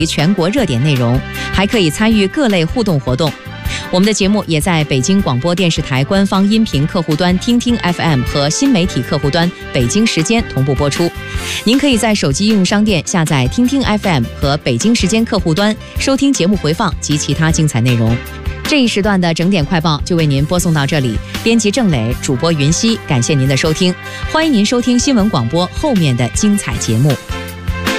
全国热点内容，还可以参与各类互动活动。我们的节目也在北京广播电视台官方音频客户端听听 FM 和新媒体客户端北京时间同步播出。您可以在手机应用商店下载听听 FM 和北京时间客户端，收听节目回放及其他精彩内容。这一时段的整点快报就为您播送到这里，编辑郑磊，主播云溪，感谢您的收听，欢迎您收听新闻广播后面的精彩节目。